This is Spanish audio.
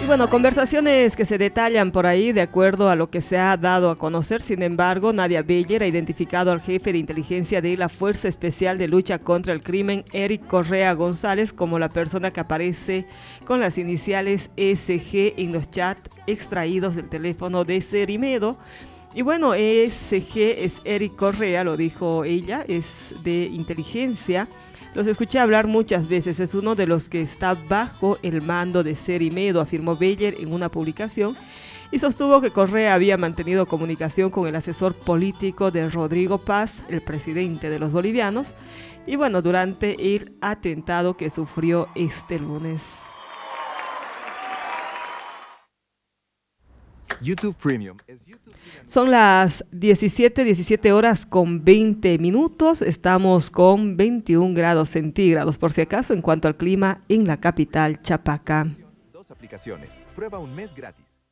Y bueno, conversaciones que se detallan por ahí de acuerdo a lo que se ha dado a conocer. Sin embargo, Nadia Beyer ha identificado al jefe de inteligencia de la Fuerza Especial de Lucha contra el Crimen, Eric Correa González, como la persona que aparece con las iniciales SG en los chats extraídos del teléfono de Cerimedo. Y bueno, ESG es Eric Correa, lo dijo ella, es de inteligencia. Los escuché hablar muchas veces, es uno de los que está bajo el mando de Cerimedo, afirmó Beyer en una publicación, y sostuvo que Correa había mantenido comunicación con el asesor político de Rodrigo Paz, el presidente de los bolivianos, y bueno, durante el atentado que sufrió este lunes. YouTube Premium. Son las 17 horas con 20 minutos. Estamos con 21 grados centígrados, por si acaso, en cuanto al clima en la capital Chapaca. 2 aplicaciones. Prueba un mes gratis.